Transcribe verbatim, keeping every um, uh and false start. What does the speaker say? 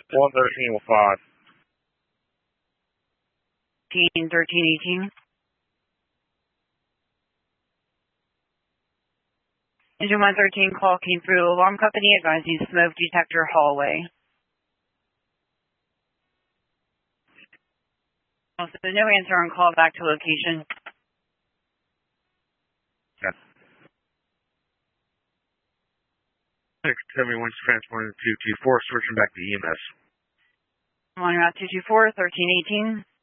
one thirteen with five. thirteen, thirteen, eighteen. Engine one thirteen call came through. Alarm company advising smoke detector hallway. Also, no answer on call back to location. Yes. six seventy-one transporting to two two four, switching back to E M S. One route two two four, thirteen eighteen.